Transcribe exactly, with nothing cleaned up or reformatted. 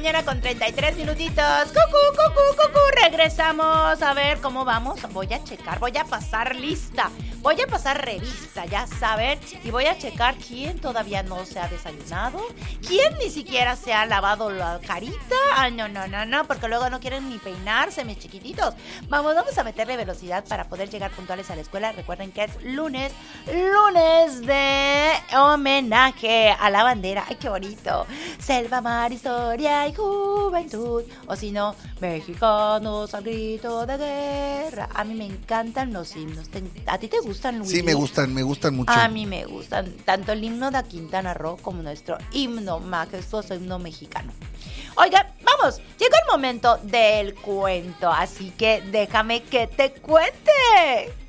mañana con treinta y tres minutitos. Cucú, cucú, cucú. Regresamos a ver cómo vamos. Voy a checar, voy a pasar lista. Voy a pasar revista, ya saben. Y voy a checar quién todavía no se ha desayunado. Quién ni siquiera se ha lavado la carita. Ay, no, no, no, no. Porque luego no quieren ni peinarse, mis chiquititos. Vamos, vamos a meterle velocidad para poder llegar puntuales a la escuela. Recuerden que es lunes. Lunes de homenaje a la bandera. Ay, qué bonito. Selva, mar, historia y juventud. O si no, mexicanos al grito de guerra. A mí me encantan los himnos. ¿A ti te gustan, Luis? Sí, me gustan, me gustan mucho. A mí me gustan tanto el himno de Quintana Roo como nuestro himno majestuoso, himno mexicano. Oigan, vamos, llegó el momento del cuento, así que déjame que te cuente.